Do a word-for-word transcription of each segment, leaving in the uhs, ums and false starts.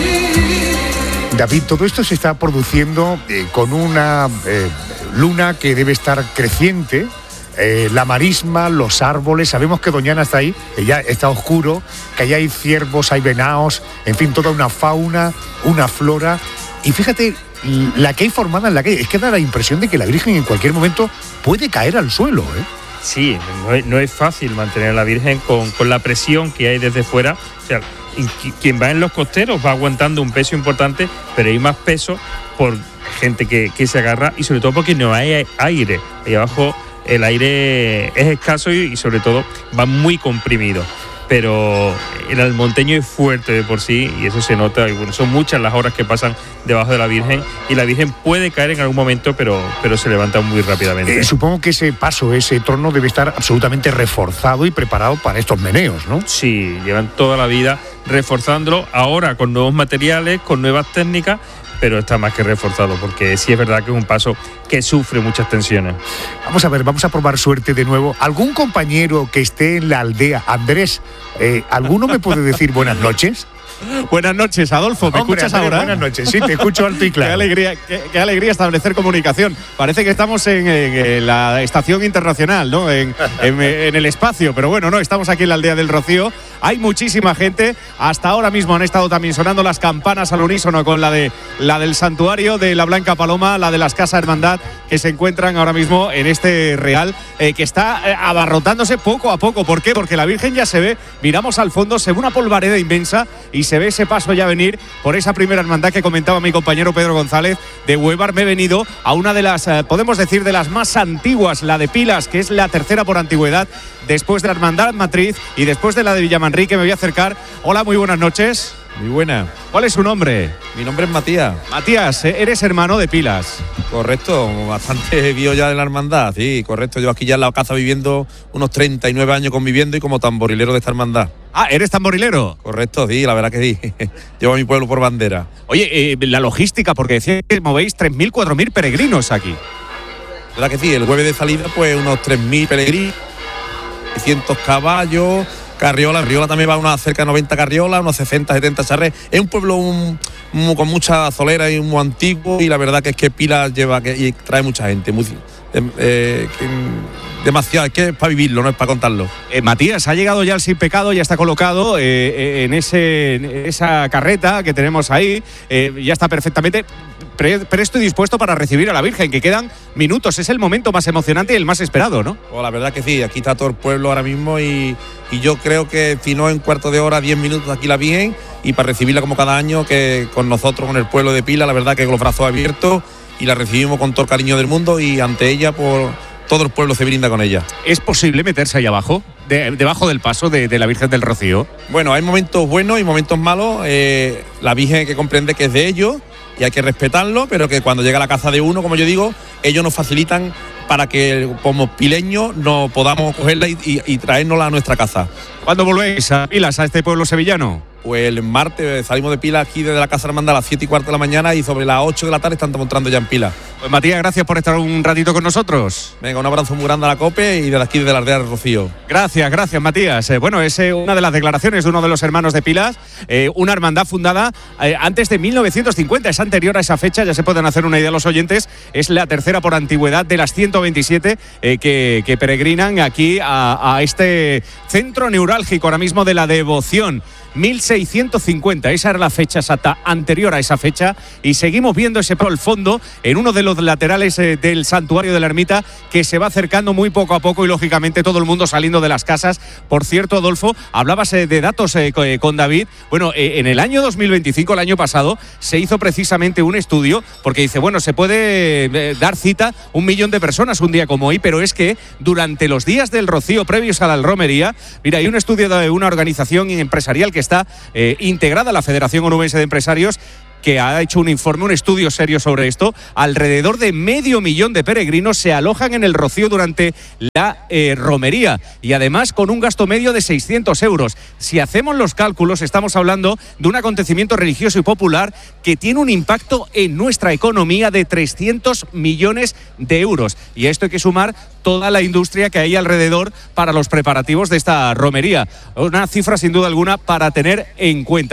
David, todo esto se está produciendo eh, con una eh, luna que debe estar creciente, eh, la marisma, los árboles. Sabemos que Doñana está ahí, que ya está oscuro, que allá hay ciervos, hay venados, en fin, toda una fauna, una flora. Y fíjate, la que hay formada en la calle, es que da la impresión de que la Virgen en cualquier momento puede caer al suelo, ¿eh? Sí, no es, no es fácil mantener a la Virgen con, con la presión que hay desde fuera. O sea, quien va en los costeros va aguantando un peso importante, pero hay más peso por gente que, que se agarra y sobre todo porque no hay aire. Ahí abajo el aire es escaso y, y sobre todo va muy comprimido. Pero el almonteño es fuerte de por sí y eso se nota. Y bueno, son muchas las horas que pasan debajo de la Virgen y la Virgen puede caer en algún momento, pero, pero se levanta muy rápidamente. Eh, supongo que ese paso, ese trono debe estar absolutamente reforzado y preparado para estos meneos, ¿no? Sí, llevan toda la vida reforzándolo, ahora con nuevos materiales, con nuevas técnicas, pero está más que reforzado, porque sí es verdad que es un paso que sufre muchas tensiones. Vamos a ver, vamos a probar suerte de nuevo. ¿Algún compañero que esté en la aldea, Andrés, eh, alguno me puede decir buenas noches? Buenas noches, Adolfo, ¿me Hombre, escuchas Andrés, ahora? Buenas noches, sí, te escucho alto y claro. Qué alegría, qué, qué alegría establecer comunicación. Parece que estamos en, en, en la estación internacional, ¿no? En, en, en el espacio, pero bueno, no, estamos aquí en la aldea del Rocío. Hay muchísima gente. Hasta ahora mismo han estado también sonando las campanas al unísono con la de la del santuario de la Blanca Paloma, la de las Casas Hermandad, que se encuentran ahora mismo en este real, eh, que está eh, abarrotándose poco a poco. ¿Por qué? Porque la Virgen ya se ve, miramos al fondo, se ve una polvareda inmensa y se ve ese paso ya venir por esa primera hermandad que comentaba mi compañero Pedro González de Huevar. Me he venido a una de las, eh, podemos decir, de las más antiguas, la de Pilas, que es la tercera por antigüedad, después de la hermandad matriz y después de la de Villamanrique. Me voy a acercar. Hola, muy buenas noches. Muy buena. ¿Cuál es su nombre? Mi nombre es Matías. Matías, eres hermano de Pilas. Correcto, bastante vio ya de la hermandad, sí, correcto. Yo aquí ya en la casa viviendo unos treinta y nueve años conviviendo y como tamborilero de esta hermandad. Ah, ¿eres tamborilero? Correcto, sí, la verdad que sí. Llevo a mi pueblo por bandera. Oye, eh, la logística, porque decía que movéis tres mil, cuatro mil peregrinos aquí. La verdad que sí, el jueves de salida pues unos tres mil peregrinos, seiscientos caballos, carriolas. Riola también va a unas cerca de noventa carriolas, unos sesenta, setenta charres. Es un pueblo un, un, con mucha solera y muy antiguo, y la verdad que es que Pilas lleva que, y trae mucha gente. Muy, eh, que, demasiado, es que es para vivirlo, no es para contarlo. Eh, Matías, ha llegado ya el Sin Pecado, ya está colocado eh, en, ese, en esa carreta que tenemos ahí, eh, ya está perfectamente pre, presto y dispuesto para recibir a la Virgen, que quedan minutos, es el momento más emocionante y el más esperado, ¿no? Oh, la verdad que sí, aquí está todo el pueblo ahora mismo y, y yo creo que si no en cuarto de hora, diez minutos aquí la Virgen, y para recibirla como cada año, que con nosotros, con el pueblo de Pilas, la verdad que con los brazos abiertos, y la recibimos con todo el cariño del mundo, y ante ella por todo el pueblo se brinda con ella. ¿Es posible meterse ahí abajo, de, debajo del paso de, de la Virgen del Rocío? Bueno, hay momentos buenos y momentos malos. Eh, la Virgen hay que comprende que es de ellos y hay que respetarlo, pero que cuando llega a la casa de uno, como yo digo, ellos nos facilitan para que como pileños nos podamos cogerla y, y, y traérnosla a nuestra casa. ¿Cuándo volvéis a Pilas, a este pueblo sevillano? Pues el martes salimos de Pilas aquí desde la Casa Hermandad a las siete y cuarto de la mañana, y sobre las ocho de la tarde estamos entrando ya en Pilas. Pues Matías, gracias por estar un ratito con nosotros. Venga, un abrazo muy grande a la COPE y desde aquí desde la aldea del Rocío. Gracias, gracias Matías. Eh, bueno, es eh, una de las declaraciones de uno de los hermanos de Pilas, eh, una hermandad fundada eh, antes de mil novecientos cincuenta, es anterior a esa fecha, ya se pueden hacer una idea los oyentes, es la tercera por antigüedad de las ciento veintisiete eh, que, que peregrinan aquí a, a este centro neurálgico ahora mismo de la devoción. mil seiscientos cincuenta, esa era la fecha exacta anterior a esa fecha, y seguimos viendo ese por el fondo en uno de los laterales eh, del santuario de la ermita, que se va acercando muy poco a poco, y lógicamente todo el mundo saliendo de las casas. Por cierto, Adolfo, hablabas eh, de datos eh, con David. Bueno, eh, en el año dos mil veinticinco, el año pasado, se hizo precisamente un estudio, porque dice, bueno, se puede eh, dar cita un millón de personas un día como hoy, pero es que durante los días del Rocío previos a la romería, mira, hay un estudio de una organización empresarial que está eh, integrada a la Federación Onubense de Empresarios, que ha hecho un informe, un estudio serio sobre esto. Alrededor de medio millón de peregrinos se alojan en el Rocío durante la eh, romería, y además con un gasto medio de seiscientos euros. Si hacemos los cálculos, estamos hablando de un acontecimiento religioso y popular que tiene un impacto en nuestra economía de trescientos millones de euros. Y a esto hay que sumar toda la industria que hay alrededor para los preparativos de esta romería. Una cifra sin duda alguna para tener en cuenta.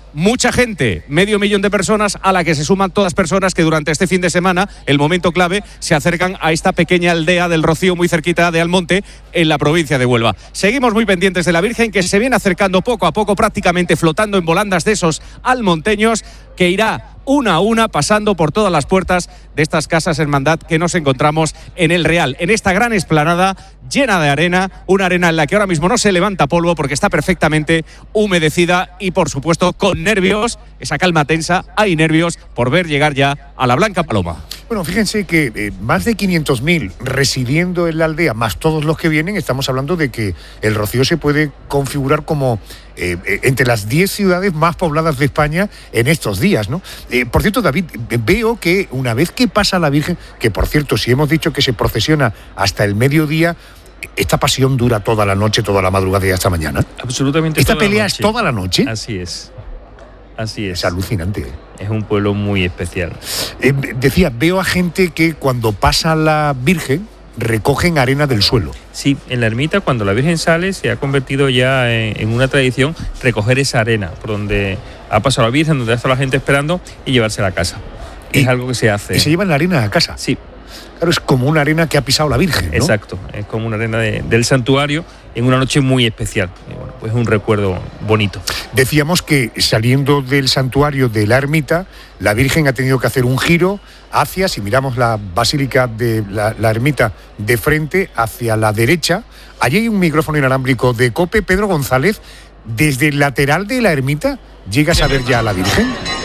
mucha gente, medio millón de personas, a la que se suman todas personas que durante este fin de semana, el momento clave, se acercan a esta pequeña aldea del Rocío, muy cerquita de Almonte, en la provincia de Huelva. Seguimos muy pendientes de la Virgen, que se viene acercando poco a poco, prácticamente flotando en volandas de esos almonteños, que irá una a una pasando por todas las puertas de estas casas hermandad que nos encontramos en el Real, en esta gran explanada llena de arena, una arena en la que ahora mismo no se levanta polvo porque está perfectamente humedecida y, por supuesto, con nervios, esa calma tensa, hay nervios por ver llegar ya a la Blanca Paloma. Bueno, fíjense que eh, más de quinientos mil residiendo en la aldea, más todos los que vienen, estamos hablando de que el Rocío se puede configurar como eh, entre las diez ciudades más pobladas de España en estos días, ¿no? Eh, por cierto, David, veo que una vez que pasa la Virgen, que por cierto, si hemos dicho que se procesiona hasta el mediodía, esta pasión dura toda la noche, toda la madrugada y hasta mañana. Absolutamente. ¿Esta toda pelea la es toda la noche? Así es. Así es. Es alucinante. Es un pueblo muy especial. Eh, decía, veo a gente que cuando pasa la Virgen recogen arena del suelo. Sí, en la ermita cuando la Virgen sale se ha convertido ya en, en una tradición recoger esa arena por donde ha pasado la Virgen, donde ha estado la gente esperando y llevársela a casa. Y, es algo que se hace. Y se llevan la arena a casa. Sí. Claro, es como una arena que ha pisado la Virgen, ¿no? Exacto, es como una arena de, del santuario en una noche muy especial. Y bueno, pues es un recuerdo bonito. Decíamos que saliendo del santuario de la ermita, la Virgen ha tenido que hacer un giro hacia, si miramos la basílica de la, la ermita de frente, hacia la derecha. Allí hay un micrófono inalámbrico de COPE. Pedro González, desde el lateral de la ermita, ¿llegas a ver ya a la Virgen?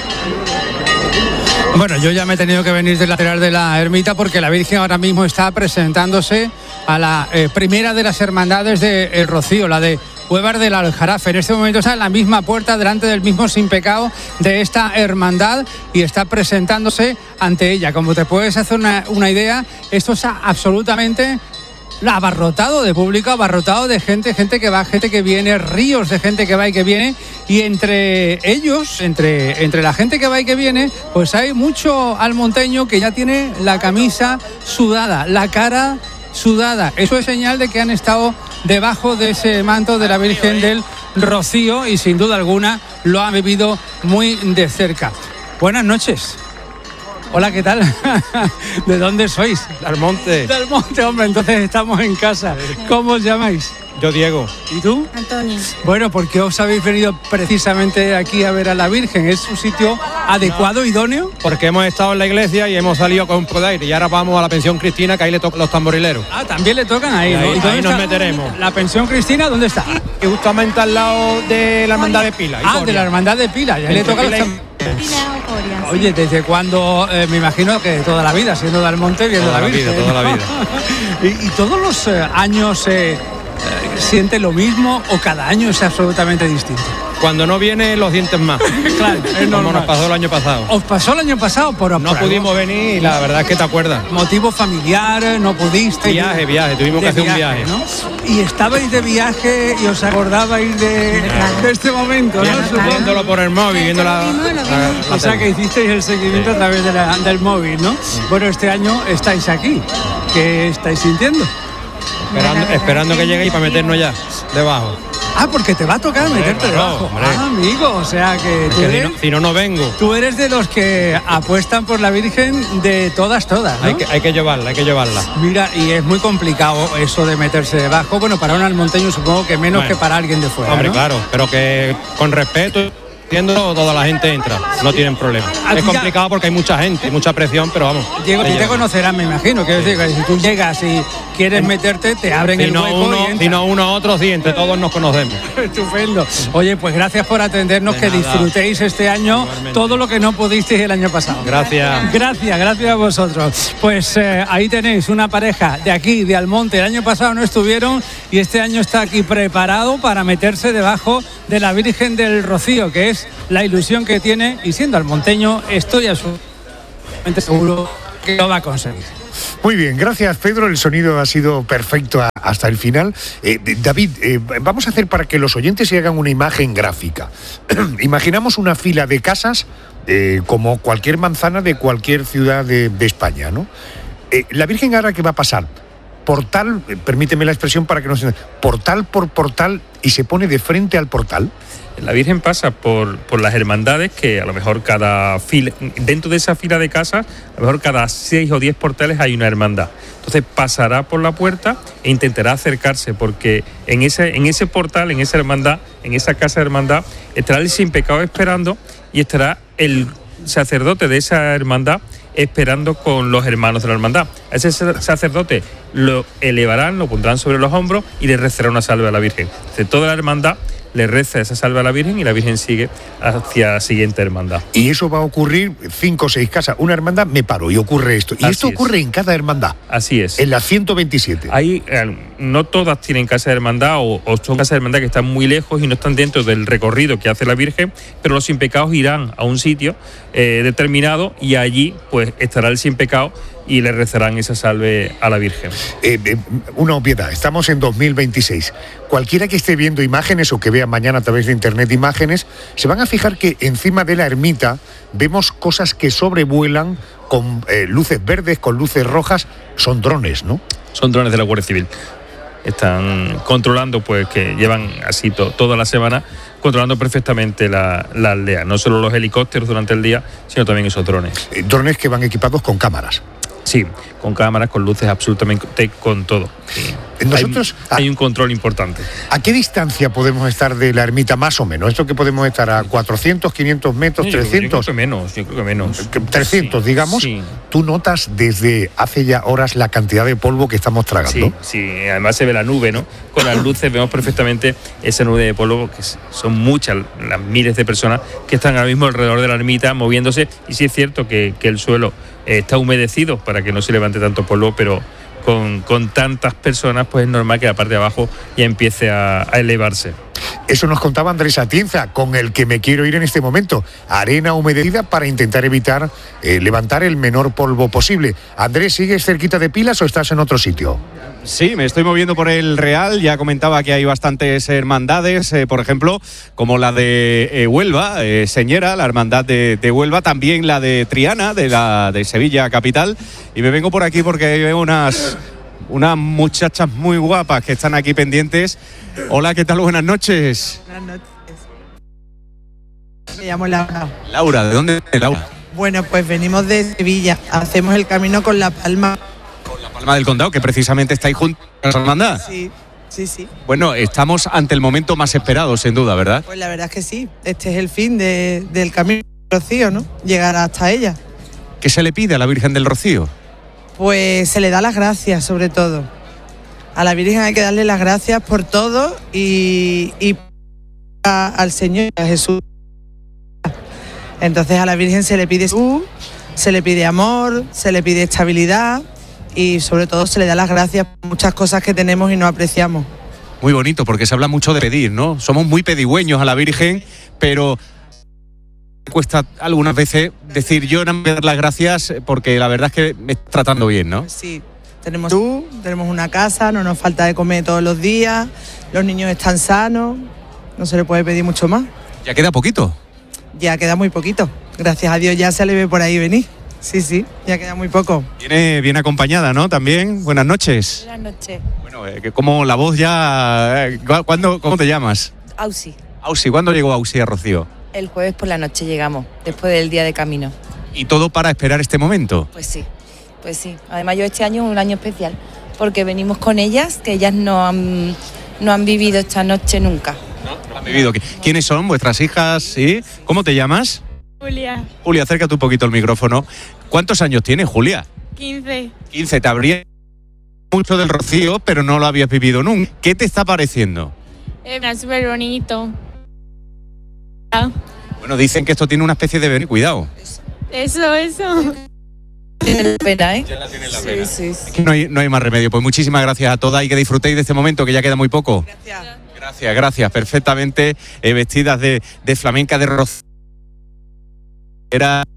Bueno, yo ya me he tenido que venir del lateral de la ermita porque la Virgen ahora mismo está presentándose a la eh, primera de las hermandades de El Rocío, la de Cuevas del Aljarafe. En este momento está en la misma puerta, delante del mismo sin pecado de esta hermandad, y está presentándose ante ella. Como te puedes hacer una, una idea, esto está absolutamente abarrotado de público, abarrotado de gente, gente que va, gente que viene, ríos de gente que va y que viene, y entre ellos, entre, entre la gente que va y que viene, pues hay mucho almonteño que ya tiene la camisa sudada, la cara sudada. Eso es señal de que han estado debajo de ese manto de la Virgen del Rocío y sin duda alguna lo han vivido muy de cerca. Buenas noches. Hola, ¿qué tal? ¿De dónde sois? De Almonte. De Almonte, hombre, entonces estamos en casa. ¿Cómo os llamáis? Yo, Diego. ¿Y tú? Antonio. Bueno, ¿por qué os habéis venido precisamente aquí a ver a la Virgen? ¿Es un sitio adecuado, idóneo? Porque hemos estado en la iglesia y hemos salido con un pro de aire. Y ahora vamos a la pensión Cristina, que ahí le tocan los tamborileros. Ah, también le tocan ahí, Y ahí, ¿no? ¿Y dónde ahí nos está? meteremos. ¿La pensión Cristina dónde está? Y justamente al lado de la hermandad de Pila. Ah, de la hermandad de Pila. Ya le Entre tocan los Pila y- tamborileros. Pila o Oye, ¿desde cuándo? Eh, me imagino que toda la vida, siendo de Almonte, viendo Toda la la Virgen. vida, toda la ¿no? vida. y, y todos los eh, años eh, eh, siente lo mismo o cada año es absolutamente distinto. Cuando no viene, los dientes más. Claro, es Como normal. nos pasó el año pasado. ¿Os pasó el año pasado por No por pudimos venir y la verdad es que te acuerdas. motivo familiar? ¿No pudiste? Viaje, viaje, tuvimos que De hacer un viaje. ¿no? Y estabais de viaje y os acordabais de, de este momento, ¿no? Supongo. Viéndolo por el móvil, viendo la, Lo vimos, lo la- vimos. la O sea tele. que hicisteis el seguimiento a través de la- del móvil, ¿no? Bueno, este año estáis aquí. ¿Qué estáis sintiendo? Esperando, esperando que llegue y para meternos ya debajo. Ah, porque te va a tocar Hombre, meterte claro, debajo. hombre. Ah, amigo, o sea que tú Que si eres, no, si no, no vengo. tú eres de los que apuestan por la Virgen de todas, todas, ¿no? Hay que, hay que llevarla, hay que llevarla. Mira, y es muy complicado eso de meterse debajo. Bueno, para un almonteño supongo que menos Bueno, que para alguien de fuera, Hombre, ¿no? claro, pero que con respeto, entiendo, toda la gente entra, no tienen problema. Aquí Es ya- complicado porque hay mucha gente, mucha presión, pero vamos. Diego, a se ti te lleva. conocerán, me imagino. Quiero decir, que si tú llegas y quieres meterte, te abren Si el no, hueco uno, y entras. si no uno, otro, sí, entre todos nos conocemos. Estupendo. Oye, pues gracias por atendernos, De que nada. disfrutéis este año Igualmente. todo lo que no pudisteis el año pasado. Gracias. Gracias, gracias a vosotros. Pues eh, ahí tenéis una pareja de aquí, de Almonte. El año pasado no estuvieron y este año está aquí preparado para meterse debajo de la Virgen del Rocío, que es la ilusión que tiene, y siendo almonteño estoy absolutamente seguro que lo va a conseguir. Muy bien, gracias Pedro, el sonido ha sido perfecto a- hasta el final. Eh, de- David, eh, vamos a hacer para que los oyentes se hagan una imagen gráfica. Imaginamos una fila de casas eh, como cualquier manzana de cualquier ciudad de, de España, ¿no? Eh, la Virgen ahora que va a pasar portal, eh, permíteme la expresión para que no se... portal por portal y se pone de frente al portal. La Virgen pasa por, por las hermandades, que a lo mejor cada fila, dentro de esa fila de casas, a lo mejor cada seis o diez portales hay una hermandad. Entonces pasará por la puerta e intentará acercarse, porque en ese, en ese portal, en esa hermandad, en esa casa de hermandad, estará el sin pecado esperando y estará el sacerdote de esa hermandad esperando con los hermanos de la hermandad. A ese sacerdote lo elevarán, lo pondrán sobre los hombros y le rezará una salve a la Virgen. Entonces, toda la hermandad le reza esa salve a la Virgen y la Virgen sigue hacia la siguiente hermandad. Y eso va a ocurrir cinco o seis casas. Una hermandad, me paro y ocurre esto. Y Así esto es. ocurre en cada hermandad. Así es. En la ciento veintisiete. Hay, eh, no todas tienen casa de hermandad o, o son casas de hermandad que están muy lejos y no están dentro del recorrido que hace la Virgen, pero los sin pecados irán a un sitio eh, determinado y allí pues estará el sin pecado y le rezarán esa salve a la Virgen. Eh, eh, una obviedad, estamos en dos mil veintiséis. Cualquiera que esté viendo imágenes o que vea mañana a través de internet imágenes, se van a fijar que encima de la ermita vemos cosas que sobrevuelan con eh, luces verdes, con luces rojas. Son drones, ¿no? Son drones de la Guardia Civil. Están controlando, pues que llevan así to, toda la semana, controlando perfectamente la, la aldea. No solo los helicópteros durante el día, sino también esos drones. Eh, drones que van equipados con cámaras. Sí, con cámaras, con luces, absolutamente con todo. Sí. Nosotros, hay, hay un control importante. ¿A qué distancia podemos estar de la ermita más o menos? ¿Esto que podemos estar a cuatrocientos, quinientos metros, Yo, trescientos? Yo creo que menos, yo creo que menos. trescientos, sí, digamos. Sí. ¿Tú notas desde hace ya horas la cantidad de polvo que estamos tragando? Sí, sí, además se ve la nube, ¿no? Con las luces vemos perfectamente esa nube de polvo, que son muchas, las miles de personas que están ahora mismo alrededor de la ermita moviéndose. Y sí es cierto que, que el suelo eh, está humedecido para que no se levante tanto polvo, pero con, con tantas personas pues es normal que la parte de abajo ya empiece a, a elevarse. Eso nos contaba Andrés Atienza, con el que me quiero ir en este momento. Arena humedecida para intentar evitar eh, levantar el menor polvo posible. Andrés, ¿sigues cerquita de Pilas o estás en otro sitio? Sí, me estoy moviendo por el Real. Ya comentaba que hay bastantes hermandades, eh, por ejemplo, como la de eh, Huelva, eh, Señera, la hermandad de, de Huelva, también la de Triana, de la de Sevilla capital. Y me vengo por aquí porque hay unas, unas muchachas muy guapas que están aquí pendientes. Hola, ¿qué tal? Buenas noches. Buenas noches. Me llamo Laura. Laura, ¿de dónde es Laura? Bueno, pues venimos de Sevilla. Hacemos el camino con La Palma. La Palma del Condado, que precisamente está ahí junto a la hermandad. Sí, sí, sí. Bueno, estamos ante el momento más esperado, sin duda, ¿verdad? Pues la verdad es que sí. Este es el fin de, del camino del Rocío, ¿no? Llegar hasta ella. ¿Qué se le pide a la Virgen del Rocío? Pues se le da las gracias, sobre todo. A la Virgen hay que darle las gracias por todo y, y a, al Señor, a Jesús. Entonces a la Virgen se le pide salud, se le pide amor, se le pide estabilidad y sobre todo se le da las gracias por muchas cosas que tenemos y no apreciamos. Muy bonito, porque se habla mucho de pedir, ¿no? Somos muy pedigüeños a la Virgen, pero cuesta algunas veces decir yo no me voy a dar las gracias porque la verdad es que me está tratando bien, ¿no? Sí, tenemos salud, tenemos una casa, no nos falta de comer todos los días, los niños están sanos, no se le puede pedir mucho más. Ya queda poquito. Ya queda muy poquito, gracias a Dios ya se le ve por ahí venir. Sí, sí, ya queda muy poco. Viene bien acompañada, ¿no? También, buenas noches. Buenas noches. Bueno, eh, que como la voz ya... Eh, ¿cuándo, ¿Cómo te llamas? Ausi. Ausi, ¿cuándo llegó Ausi a Rocío? El jueves por la noche llegamos, después del día de camino. ¿Y todo para esperar este momento? Pues sí, pues sí. Además yo este año es un año especial, porque venimos con ellas, que ellas no han, no han vivido esta noche nunca. ¿No? ¿Han vivido? ¿Quiénes son vuestras hijas? ¿Sí? ¿Cómo te llamas? Julia. Julia, acércate un poquito el micrófono. ¿Cuántos años tienes, Julia? quince. quince, te habría mucho del Rocío, pero no lo habías vivido nunca. ¿Qué te está pareciendo? Era súper bonito. Bueno, dicen que esto tiene una especie de veneno. Cuidado. Eso, eso. Tiene la pena, ¿eh? Ya la tiene la Sí, pena. sí, sí. Es que no hay, no hay más remedio. Pues muchísimas gracias a todas y que disfrutéis de este momento, que ya queda muy poco. Gracias. Gracias, gracias. Perfectamente eh, vestidas de, de flamenca de Rocío. Era...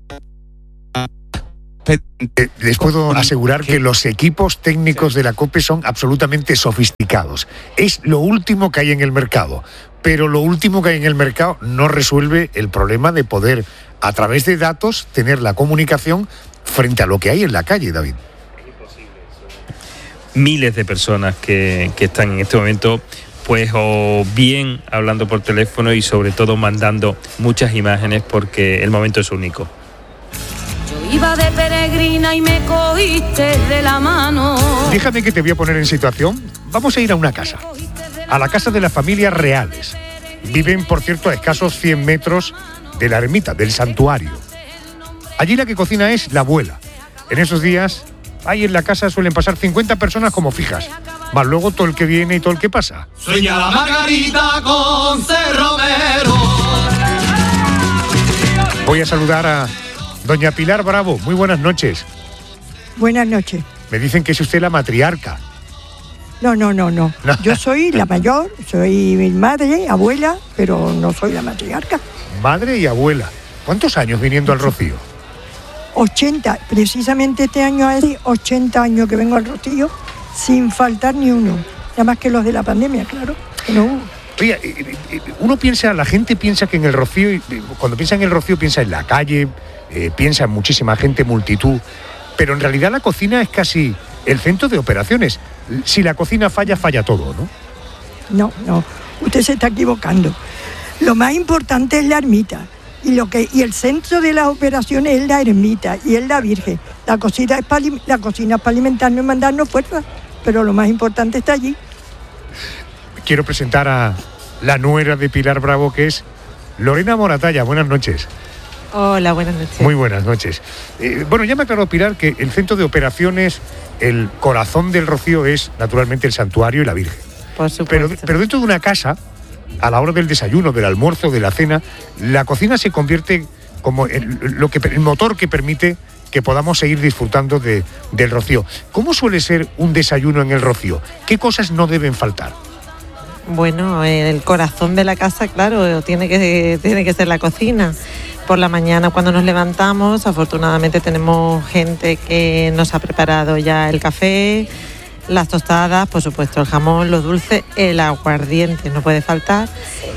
Eh, les puedo asegurar que los equipos técnicos de la COPE son absolutamente sofisticados. Es lo último que hay en el mercado, pero lo último que hay en el mercado no resuelve el problema de poder, a través de datos, tener la comunicación frente a lo que hay en la calle, David. Miles de personas que, que están en este momento pues o bien hablando por teléfono y sobre todo mandando muchas imágenes porque el momento es único. Yo iba de peregrina y me cogiste de la mano. Déjame que te voy a poner en situación. Vamos a ir a una casa, a la casa de las familias reales. Viven, por cierto, a escasos cien metros de la ermita, del santuario. Allí la que cocina es la abuela. En esos días, ahí en la casa suelen pasar cincuenta personas como fijas, más luego todo el que viene y todo el que pasa. Sueña la margarita con cerromero. Voy a saludar a doña Pilar Bravo. Muy buenas noches. Buenas noches. Me dicen que es usted la matriarca. No, no, no, no. Yo soy la mayor, soy mi madre, abuela, pero no soy la matriarca. Madre y abuela. ¿Cuántos años viniendo al Rocío? ochenta, precisamente este año hace ochenta años que vengo al Rocío, sin faltar ni uno. Nada más que los de la pandemia, claro, que no hubo. Oye, uno piensa, la gente piensa que en el Rocío, cuando piensa en el Rocío piensa en la calle, eh, piensa en muchísima gente, multitud, pero en realidad la cocina es casi el centro de operaciones. Si la cocina falla, falla todo, ¿no? No, no, usted se está equivocando. Lo más importante es la ermita. Y, lo que, y el centro de las operaciones es la ermita y es la Virgen. La cocina es para la cocina es para alimentarnos y mandarnos fuerza, pero lo más importante está allí. Quiero presentar a la nuera de Pilar Bravo, que es Lorena Moratalla. Buenas noches. Hola, buenas noches. Muy buenas noches. Eh, bueno, ya me aclaró Pilar que el centro de operaciones, el corazón del Rocío es naturalmente el santuario y la Virgen. Por supuesto. Pero, pero dentro de una casa, a la hora del desayuno, del almuerzo, de la cena, la cocina se convierte como el, lo que, el motor que permite que podamos seguir disfrutando de, del Rocío. ¿Cómo suele ser un desayuno en el Rocío? ¿Qué cosas no deben faltar? Bueno, el corazón de la casa, claro, tiene que, tiene que ser la cocina. Por la mañana cuando nos levantamos, afortunadamente tenemos gente que nos ha preparado ya el café, las tostadas, por supuesto el jamón, los dulces, el aguardiente no puede faltar.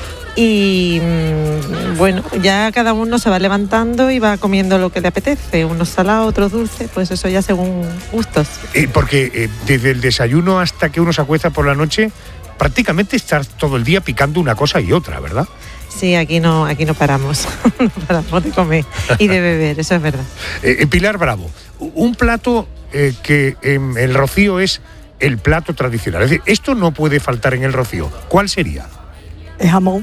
Y bueno, ya cada uno se va levantando y va comiendo lo que le apetece, unos salados, otros dulces, pues eso ya según gustos. Eh, porque eh, desde el desayuno hasta que uno se acuesta por la noche, prácticamente estás todo el día picando una cosa y otra, ¿verdad? Sí, aquí no, aquí no paramos, no paramos de comer y de beber, eso es verdad. Eh, Pilar Bravo, un plato eh, que en el Rocío es el plato tradicional, es decir, esto no puede faltar en el Rocío. ¿Cuál sería? El jamón.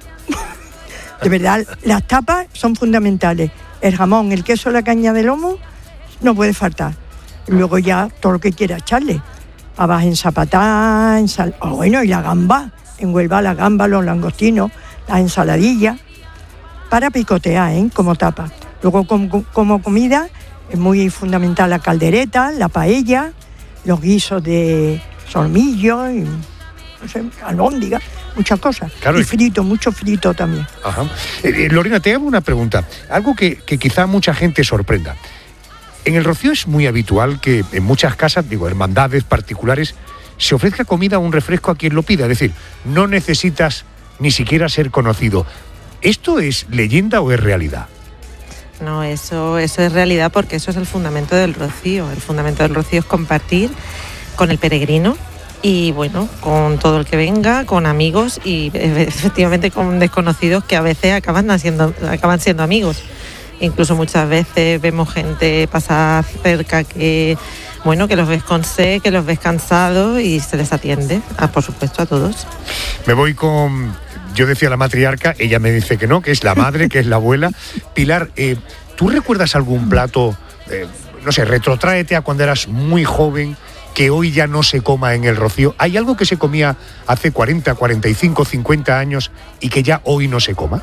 De verdad, las tapas son fundamentales. El jamón, el queso, la caña de lomo, no puede faltar. Luego ya todo lo que quiera echarle. Habas en zapatá, en sal... oh, bueno, y la gamba. En Huelva la gamba, los langostinos, las ensaladillas. Para picotear, ¿eh? Como tapa. Luego como, como comida es muy fundamental la caldereta, la paella, los guisos de solmillo y no sé, albóndiga, muchas cosas. Claro, y frito, mucho frito también. Ajá. Eh, Lorena, te hago una pregunta. Algo que, que quizá mucha gente sorprenda. En el Rocío es muy habitual que en muchas casas, digo, hermandades particulares, se ofrezca comida o un refresco a quien lo pida. Es decir, no necesitas ni siquiera ser conocido. ¿Esto es leyenda o es realidad? No, eso, eso es realidad porque eso es el fundamento del Rocío. El fundamento del Rocío es compartir con el peregrino y, bueno, con todo el que venga, con amigos y efectivamente con desconocidos que a veces acaban siendo, acaban siendo amigos. Incluso muchas veces vemos gente pasar cerca que, bueno, que los ves con sed, que los ves cansados y se les atiende, a, por supuesto, a todos. Me voy con... Yo decía la matriarca, ella me dice que no, que es la madre, que es la abuela. Pilar, eh, ¿tú recuerdas algún plato, eh, no sé, retrótraete a cuando eras muy joven, que hoy ya no se coma en el Rocío? ¿Hay algo que se comía hace cuarenta, cuarenta y cinco, cincuenta años y que ya hoy no se coma?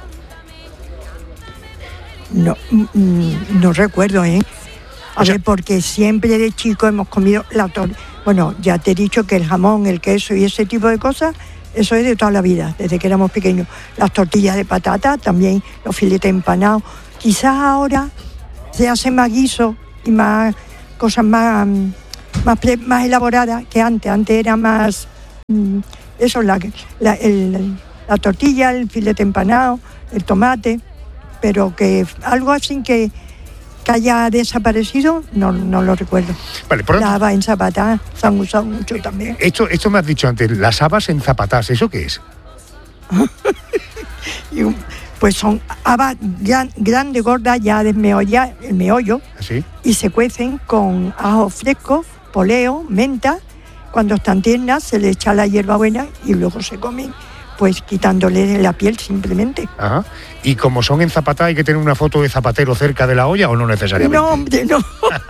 No, no recuerdo, ¿eh? A o sea, ver, porque siempre de chico hemos comido la torta. Bueno, ya te he dicho que el jamón, el queso y ese tipo de cosas, eso es de toda la vida, desde que éramos pequeños. Las tortillas de patata, también los filetes empanados. Quizás ahora se hacen más guisos y más cosas más, más, más elaboradas que antes. Antes era más... Eso, la, la, el, la tortilla, el filete empanado, el tomate... pero que algo así que, que haya desaparecido, no, no lo recuerdo. Vale, por Las habas en Zapatá se han usado mucho también. Esto, esto me has dicho antes, las habas en Zapatás, ¿eso qué es? Y un- pues son habas gran, grandes, gordas, ya desmeolla, el meollo, ¿Así? y se cuecen con ajo fresco, poleo, menta. Cuando están tiernas se le echa la hierbabuena y luego se comen, pues quitándole la piel simplemente. Ajá. Y como son en Zapatá, ¿hay que tener una foto de zapatero cerca de la olla o no necesariamente? No, hombre, no.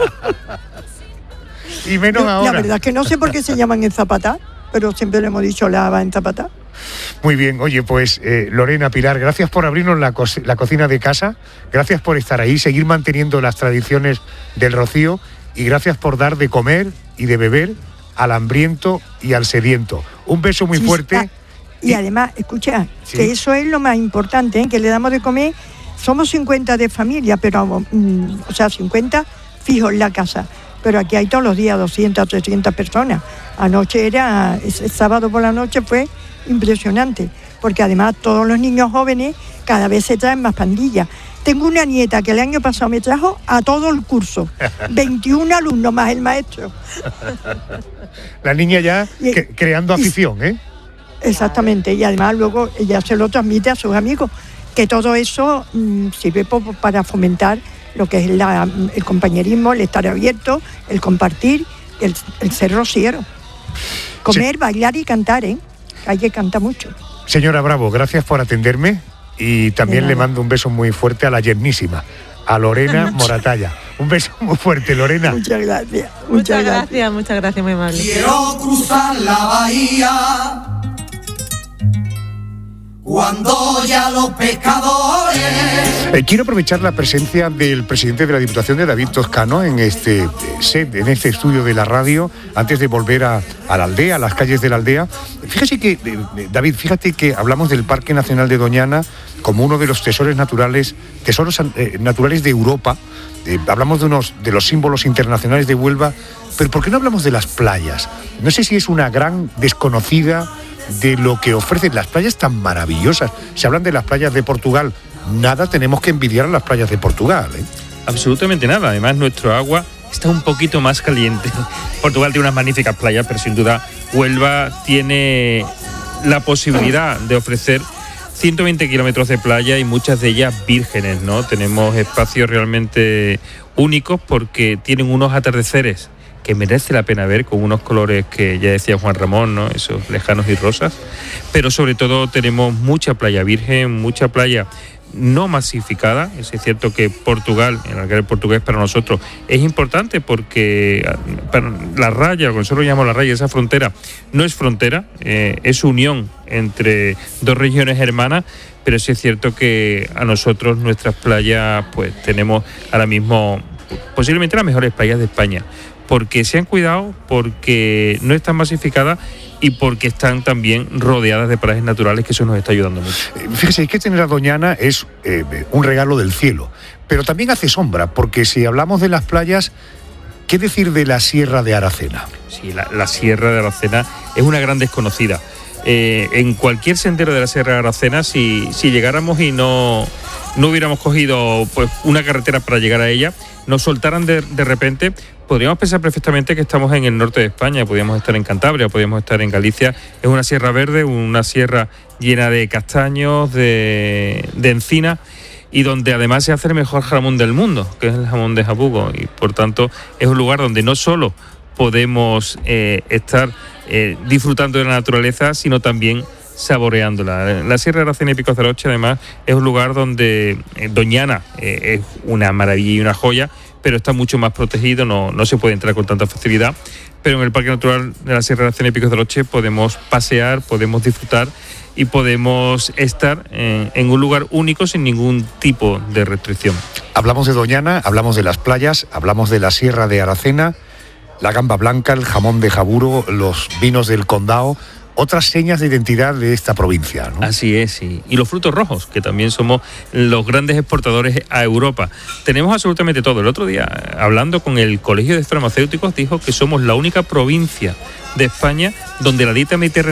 Y menos Yo, ahora. La verdad es que no sé por qué se llaman en Zapatá, pero siempre le hemos dicho la haba en Zapatá. Muy bien, oye, pues eh, Lorena, Pilar, gracias por abrirnos la, co- la cocina de casa, gracias por estar ahí, seguir manteniendo las tradiciones del Rocío y gracias por dar de comer y de beber al hambriento y al sediento. Un beso muy Sí, fuerte. está. Y además, escucha, Sí. que eso es lo más importante, ¿eh? Que le damos de comer. Somos cincuenta de familia, pero, mm, o sea, cincuenta fijos en la casa. Pero aquí hay todos los días doscientas, trescientas personas. Anoche era, ese sábado por la noche fue impresionante, porque además todos los niños jóvenes cada vez se traen más pandillas. Tengo una nieta que el año pasado me trajo a todo el curso, veintiún alumnos más el maestro. La niña ya que- creando afición, ¿eh? Exactamente, y además luego ella se lo transmite a sus amigos, que todo eso mm, sirve po- para fomentar lo que es la- el compañerismo, el estar abierto, el compartir, el, el ser rociero. Comer, bailar y cantar, ¿eh? Hay que cantar mucho. Señora Bravo, gracias por atenderme y también De le nada. mando un beso muy fuerte a la yernísima, a Lorena Moratalla. Un beso muy fuerte, Lorena. Muchas gracias. Muchas gracias, muchas gracias, muy amable. Quiero cruzar la bahía cuando ya los pescadores. Eh, quiero aprovechar la presencia del presidente de la Diputación, de David Toscano, en este eh, set, en este estudio de la radio, antes de volver a, a la aldea, a las calles de la aldea. Fíjese que, eh, eh, David, fíjate que hablamos del Parque Nacional de Doñana como uno de los tesoros naturales, tesoros eh, naturales de Europa. Eh, hablamos de unos de los símbolos internacionales de Huelva, pero ¿por qué no hablamos de las playas? No sé si es una gran desconocida de lo que ofrecen las playas tan maravillosas. Se hablan de las playas de Portugal. Nada tenemos que envidiar a las playas de Portugal, ¿eh? Absolutamente nada. Además, nuestro agua está un poquito más caliente. Portugal tiene unas magníficas playas, pero sin duda Huelva tiene la posibilidad de ofrecer ciento veinte kilómetros de playa y muchas de ellas vírgenes, ¿no? Tenemos espacios realmente únicos porque tienen unos atardeceres que merece la pena ver, con unos colores que ya decía Juan Ramón, ¿no? Esos lejanos y rosas, pero sobre todo tenemos mucha playa virgen, mucha playa no masificada. Es cierto que Portugal, el algarve portugués para nosotros es importante porque para la raya, lo que nosotros llamamos la raya, esa frontera, no es frontera, eh, es unión entre dos regiones hermanas, pero sí es cierto que a nosotros nuestras playas, pues tenemos ahora mismo posiblemente las mejores playas de España, porque se han cuidado, porque no están masificadas y porque están también rodeadas de parajes naturales, que eso nos está ayudando mucho. Fíjese, es que tener a Doñana es eh, un regalo del cielo, pero también hace sombra, porque si hablamos de las playas, ¿qué decir de la Sierra de Aracena? Sí, la, la Sierra de Aracena es una gran desconocida. Eh, en cualquier sendero de la Sierra de Aracena, si, si llegáramos y no, no hubiéramos cogido pues una carretera para llegar a ella, nos soltaran de, de repente, podríamos pensar perfectamente que estamos en el norte de España, podríamos estar en Cantabria, podríamos estar en Galicia. Es una sierra verde, una sierra llena de castaños, de, de encina, y donde además se hace el mejor jamón del mundo, que es el jamón de Jabugo, y por tanto es un lugar donde no solo podemos eh, estar eh, disfrutando de la naturaleza, sino también saboreándola. La Sierra de Aracena y Picos de Aroche, además, es un lugar donde eh, Doñana eh, es una maravilla y una joya, pero está mucho más protegido, no, no se puede entrar con tanta facilidad. Pero en el Parque Natural de la Sierra de Aracena y Picos de Aroche podemos pasear, podemos disfrutar y podemos estar en, en un lugar único sin ningún tipo de restricción. Hablamos de Doñana, hablamos de las playas, hablamos de la Sierra de Aracena, la gamba blanca, el jamón de Jaburo, los vinos del Condado, otras señas de identidad de esta provincia, ¿no? Así es, sí. Y los frutos rojos, que también somos los grandes exportadores a Europa. Tenemos absolutamente todo. El otro día, hablando con el Colegio de Farmacéuticos, dijo que somos la única provincia de España donde la dieta mediterránea